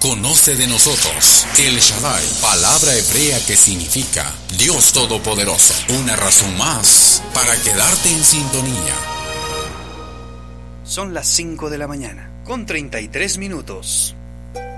Conoce de nosotros El Shaddai, palabra hebrea que significa Dios Todopoderoso. Una razón más para quedarte en sintonía. Son las 5 de la mañana, con 33 minutos.